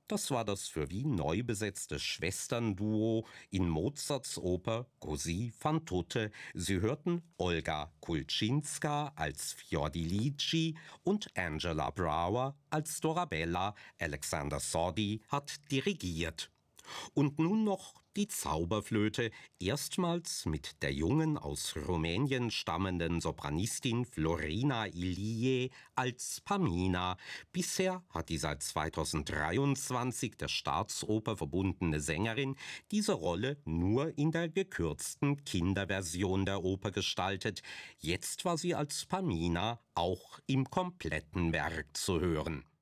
Das war das für Wien neu besetzte Schwesternduo in Mozarts Oper Così fan tutte. Sie hörten Olga Kulczynska als Fiordilici und Angela Brower als Dorabella. Alexander Soddy hat dirigiert. Und nun noch die Zauberflöte, erstmals mit der jungen, aus Rumänien stammenden Sopranistin Florina Ilie als Pamina. Bisher hat die seit 2023 der Staatsoper verbundene Sängerin diese Rolle nur in der gekürzten Kinderversion der Oper gestaltet. Jetzt war sie als Pamina auch im kompletten Werk zu hören.